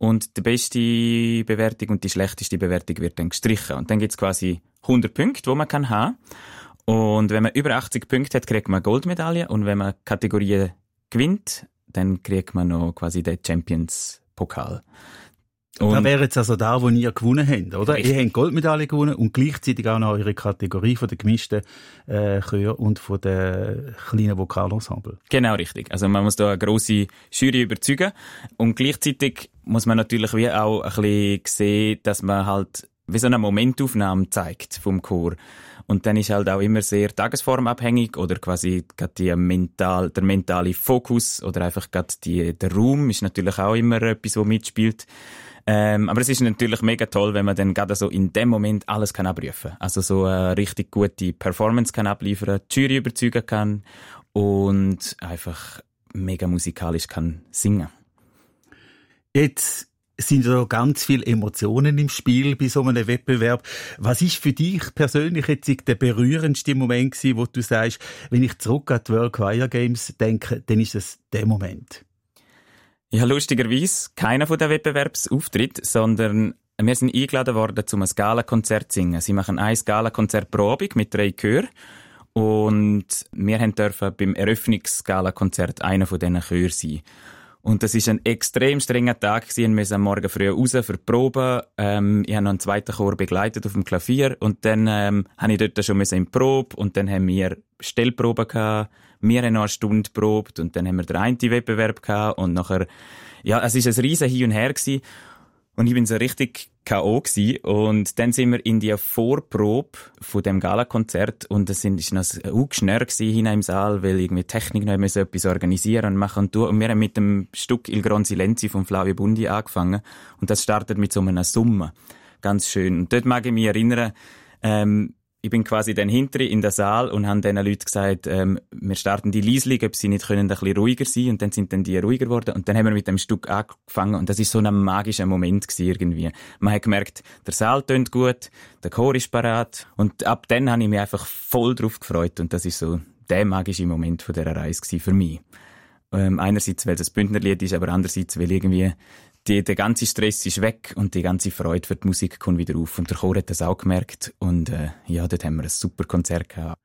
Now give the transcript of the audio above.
und die beste Bewertung und die schlechteste Bewertung wird dann gestrichen. Und dann gibt's quasi 100 Punkte, die man kann haben. Und wenn man über 80 Punkte hat, kriegt man eine Goldmedaille. Und wenn man Kategorien gewinnt, dann kriegt man noch quasi den Champions-Pokal. Und das wäre jetzt also da, wo ihr gewonnen habt, oder? Richtig. Ihr habt Goldmedaille gewonnen und gleichzeitig auch noch eure Kategorie von der gemischten Chör und von der kleinen Vokalensemble. Genau, richtig. Also man muss da eine grosse Jury überzeugen. Und gleichzeitig muss man natürlich wie auch ein bisschen sehen, dass man halt wie so eine Momentaufnahme zeigt vom Chor. Und dann ist halt auch immer sehr tagesformabhängig oder quasi gerade der mentale Fokus oder einfach gerade der Raum ist natürlich auch immer etwas, was mitspielt. Aber es ist natürlich mega toll, wenn man dann gerade so in dem Moment alles kann abrufen. Also so eine richtig gute Performance kann abliefern, die Jury überzeugen kann und einfach mega musikalisch kann singen. Jetzt sind da ganz viele Emotionen im Spiel bei so einem Wettbewerb. Was ist für dich persönlich jetzt der berührendste Moment gewesen, wo du sagst, wenn ich zurück an die World Choir Games denke, dann ist es der Moment? Ja, lustigerweise keiner von den Wettbewerbsauftritten, sondern wir sind eingeladen worden, um ein Gala-Konzert zu singen. Sie machen ein Gala-Konzert pro Abend mit 3 Chören. Und wir dürfen beim Eröffnungs-Gala-Konzert einer von diesen Chören sein. Und das war ein extrem strenger Tag gewesen. Wir müssen am Morgen früh raus für die Probe. Ich habe noch einen zweiten Chor begleitet auf dem Klavier. Und dann habe ich dort schon in die Probe. Und dann haben wir Stellproben gehabt. Wir haben noch eine Stunde geprobt. Und dann haben wir den einen Wettbewerb gehabt. Und nachher, ja, es war ein riesen Hin und Her gewesen. Und ich bin so richtig K.O. gewesen. Und dann sind wir in die Vorprobe von dem Gala-Konzert. Und es ist noch ein Geschnurr hinein im Saal, weil irgendwie Technik noch etwas organisieren und machen und tun. Und wir haben mit dem Stück Il Gran Silenzio von Flavio Bundi angefangen. Und das startet mit so einer Summe. Ganz schön. Und dort mag ich mich erinnern, ich bin quasi dann hinter in der Saal und habe diesen Leuten gesagt, wir starten die leislich, ob sie nicht können ein bisschen ruhiger sein. Und dann sind dann die ruhiger geworden. Und dann haben wir mit dem Stück angefangen. Und das ist so ein magischer Moment gewesen, irgendwie. Man hat gemerkt, der Saal tönt gut, der Chor ist parat. Und ab dann habe ich mich einfach voll drauf gefreut. Und das ist so der magische Moment von dieser Reise gewesen für mich. Einerseits, weil es ein Bündnerlied ist, aber andererseits, weil irgendwie der ganze Stress ist weg und die ganze Freude für die Musik kommt wieder auf. Und der Chor hat das auch gemerkt. Und ja, dort haben wir ein super Konzert gehabt.